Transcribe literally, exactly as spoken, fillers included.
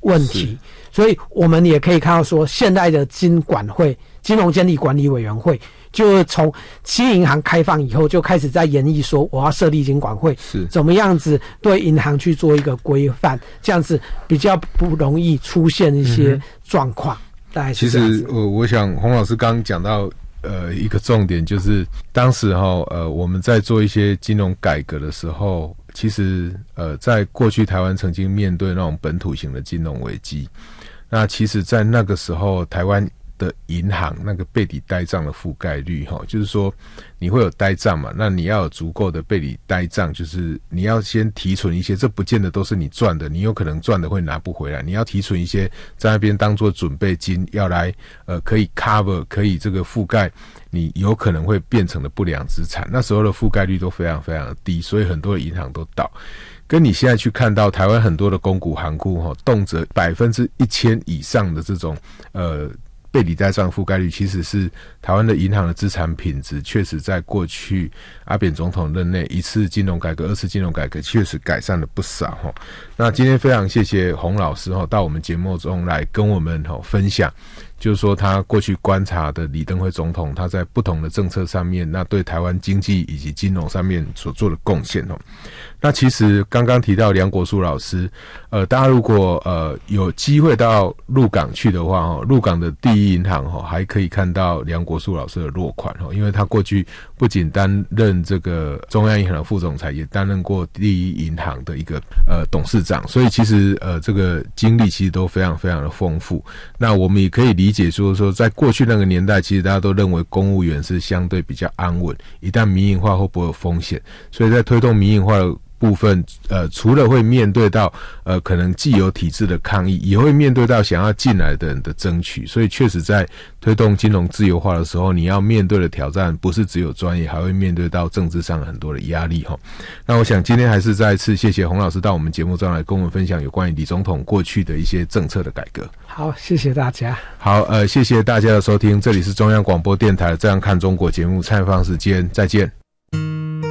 问题，所以我们也可以看到说，现在的金管会、金融监理管理委员会，就从企业银行开放以后，就开始在研议说，我要设立金管会， 是怎么样子对银行去做一个规范，这样子比较不容易出现一些状况。嗯、大概是这样子。 其实我我想洪老师刚刚讲到。呃，一个重点就是当时哈，呃，我们在做一些金融改革的时候，其实呃，在过去台湾曾经面对那种本土型的金融危机，那其实在那个时候，台湾的银行那个备抵呆账的覆盖率哈，就是说你会有呆账嘛，那你要有足够的备抵呆账，就是你要先提存一些，这不见得都是你赚的，你有可能赚的会拿不回来，你要提存一些在那边当做准备金，要来呃可以 cover 可以这个覆盖你有可能会变成的不良资产，那时候的覆盖率都非常非常的低，所以很多的银行都倒。跟你现在去看到台湾很多的公股行库哈，动辄百分之一千以上的这种呃。备抵呆账覆盖率，其实是台湾的银行的资产品质确实在过去阿扁总统任内一次金融改革、二次金融改革确实改善了不少齁。那今天非常谢谢洪老师齁到我们节目中来跟我们齁分享，就是说他过去观察的李登辉总统他在不同的政策上面，那对台湾经济以及金融上面所做的贡献齁。那其实刚刚提到梁国树老师，呃，大家如果呃有机会到鹿港去的话，哈，鹿港的第一银行哈还可以看到梁国树老师的落款哈，因为他过去不仅担任这个中央银行的副总裁，也担任过第一银行的一个呃董事长，所以其实呃这个经历其实都非常非常的丰富。那我们也可以理解说说，在过去那个年代，其实大家都认为公务员是相对比较安稳，一旦民营化会不会有风险，所以在推动民营化的部分，呃，除了会面对到呃可能既有体制的抗议，也会面对到想要进来的人的争取，所以确实在推动金融自由化的时候，你要面对的挑战不是只有专业，还会面对到政治上很多的压力齁。那我想今天还是再一次谢谢洪老师到我们节目中来跟我们分享有关于李总统过去的一些政策的改革。 好，谢谢大家。 好，呃，谢谢大家的收听，这里是中央广播电台的《这样看中国》节目，蔡放时间，再见。